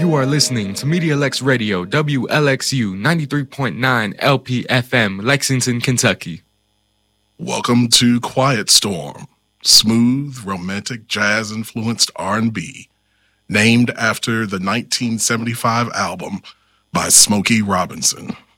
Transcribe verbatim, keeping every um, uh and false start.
You are listening to Media Lex Radio, W L X U ninety-three point nine L P F M, Lexington, Kentucky. Welcome to Quiet Storm, smooth, romantic, jazz-influenced R and B, named after the nineteen seventy-five album by Smokey Robinson.